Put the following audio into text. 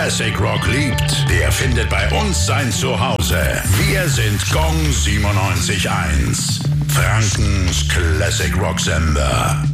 Classic Rock liebt, der findet bei uns sein Zuhause. Wir sind Gong 97.1. Frankens Classic Rock Sender.